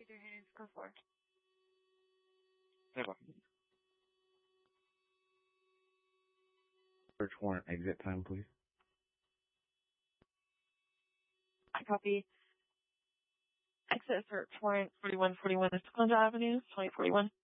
your hands. Go for it. Search warrant exit time, please. I copy. Exit search warrant 4141 Escalante Avenue, 2041.